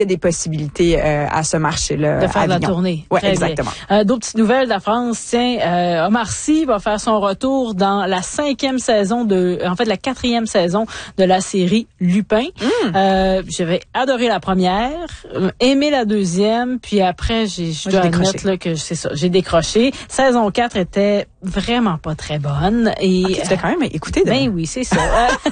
y a des possibilités à ce marché-là. De faire de la tournée. Oui, exactement. D'autres petites nouvelles de la France. Tiens, Omar Sy va faire son retour dans la 5e saison la 4e saison de la série Lupin. J'avais adoré la première, aimé la deuxième, puis après, je dois admettre là, que c'est ça, j'ai décroché. Saison 4 était vraiment pas très bonne. Et tu l'as quand même écouté. Ben oui, c'est ça.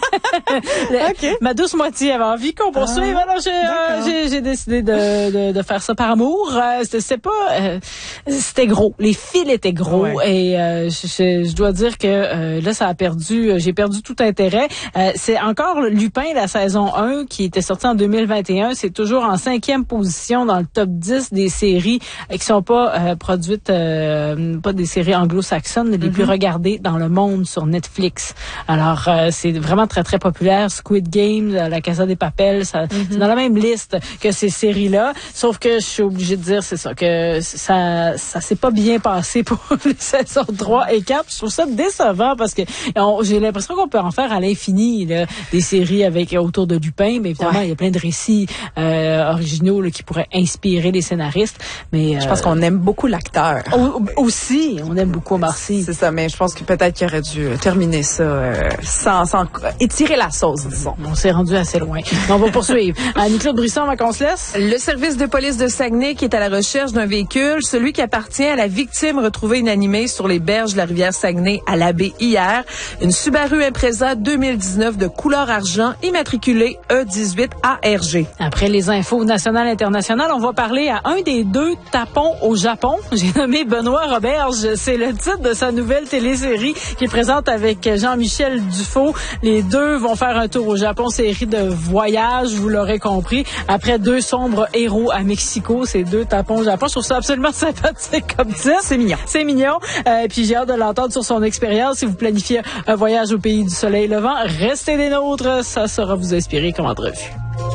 Ma douce moitié avait envie qu'on poursuive. Alors j'ai décidé de faire ça par amour. C'était gros. Les fils étaient gros. Ouais. Et je dois dire que là, j'ai perdu tout intérêt. C'est encore Lupin, la saison 1, qui était sortie en 2021. C'est toujours en 5e position dans le top 10 des séries qui sont pas produites, pas des séries anglo-saxonnes, les plus regardées dans le monde sur Netflix. Alors, c'est vraiment très, très populaire. Squid Game, La Casa de Papel, c'est dans la même liste que ces séries-là. Sauf que je suis obligée de dire, c'est ça, que ça s'est pas bien passé pour les saisons 3 et 4. Je trouve ça décevant parce que j'ai l'impression qu'on peut en faire à l'infini, là, des séries autour de Lupin, mais évidemment, il y a plein de récits originaux là, qui pourraient inspirer les scénaristes. Mais je pense qu'on aime beaucoup l'acteur. Aussi, on aime beaucoup Omar Sy. C'est ça, mais je pense que peut-être qu'il aurait dû terminer ça sans étirer la sauce, disons. On s'est rendu assez loin. On va poursuivre. Annie-Claude Brisson, avant qu'on se laisse. Le service de police de Saguenay qui est à la recherche d'un véhicule, celui qui appartient à la victime retrouvée inanimée sur les berges de la rivière Saguenay à la baie hier. Une Subaru Impreza 2019 de couleur argent immatriculée E18ARG. Après les infos nationales et internationales, on va parler à un des 2 tapons au Japon. J'ai nommé Benoît Roberge. C'est le titre de sa nouvelle télésérie qui est présente avec Jean-Michel Dufaux. Les 2 vont faire un tour au Japon, série de voyage, vous l'aurez compris. Après 2 sombres héros à Mexico, ces 2 tapons au Japon. Je trouve ça absolument sympathique comme titre. C'est mignon. C'est mignon. Puis j'ai hâte de l'entendre sur son expérience. Si vous planifiez un voyage au pays du soleil levant, restez des nôtres. Ça saura vous inspirer comme entrevue.